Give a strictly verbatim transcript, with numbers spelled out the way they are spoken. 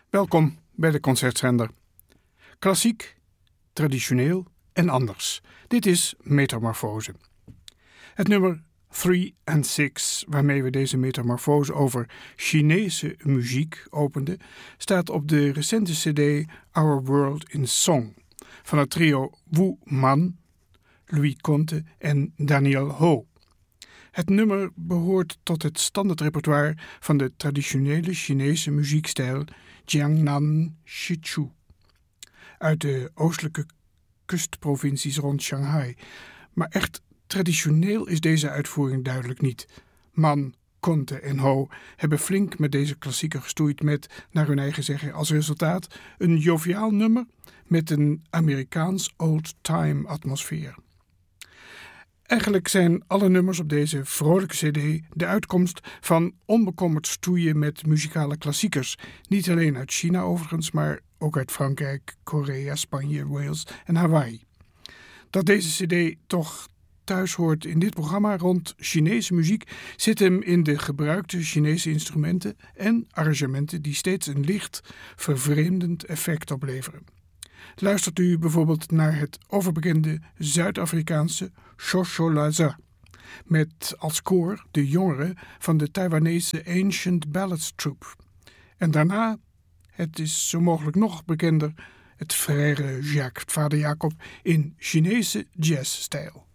Welkom bij de Concertzender. Klassiek, traditioneel en anders. Dit is Metamorfose. Het nummer three and six, waarmee we deze metamorfose over Chinese muziek openden, staat op de recente cd Our World in Song van het trio Wu Man, Louis Conte en Daniel Ho. Het nummer behoort tot het standaardrepertoire van de traditionele Chinese muziekstijl Jiangnan Shichu uit de oostelijke kustprovincies rond Shanghai. Maar echt traditioneel is deze uitvoering duidelijk niet. Man, Conte en Ho hebben flink met deze klassieker gestoeid met, naar hun eigen zeggen, als resultaat een joviaal nummer met een Amerikaans old-time atmosfeer. Eigenlijk zijn alle nummers op deze vrolijke cd de uitkomst van onbekommerd stoeien met muzikale klassiekers. Niet alleen uit China overigens, maar ook uit Frankrijk, Korea, Spanje, Wales en Hawaii. Dat deze cd toch thuis hoort in dit programma rond Chinese muziek zit hem in de gebruikte Chinese instrumenten en arrangementen die steeds een licht, vervreemdend effect opleveren. Luistert u bijvoorbeeld naar het overbekende Zuid-Afrikaanse Shosholaza, met als koor de jongeren van de Taiwanese Ancient Ballads Troupe. En daarna, het is zo mogelijk nog bekender, het Frère Jacques, het vader Jacob, in Chinese jazzstijl.